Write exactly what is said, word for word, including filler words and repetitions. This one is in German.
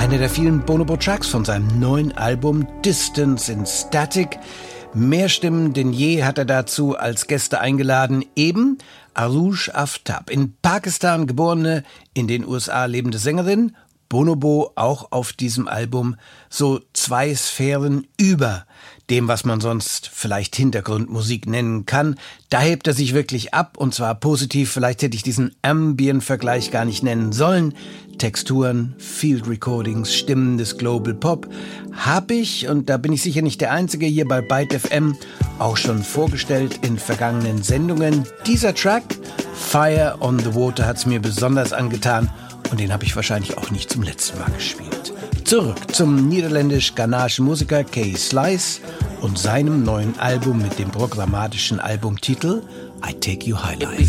Einer der vielen Bonobo-Tracks von seinem neuen Album Distance in Static. Mehr Stimmen denn je hat er dazu als Gäste eingeladen. Eben Arush Aftab, in Pakistan geborene, in den U S A lebende Sängerin. Bonobo auch auf diesem Album so zwei Sphären über dem, was man sonst vielleicht Hintergrundmusik nennen kann. Da hebt er sich wirklich ab, und zwar positiv. Vielleicht hätte ich diesen Ambient-Vergleich gar nicht nennen sollen. Texturen, Field Recordings, Stimmen des Global Pop habe ich, und da bin ich sicher nicht der Einzige, hier bei Byte F M auch schon vorgestellt in vergangenen Sendungen. Dieser Track, Fire on the Water, hat es mir besonders angetan, und den habe ich wahrscheinlich auch nicht zum letzten Mal gespielt. Zurück zum niederländisch-ghanaischen Musiker Kay Slice und seinem neuen Album mit dem programmatischen Albumtitel I Take You High Life.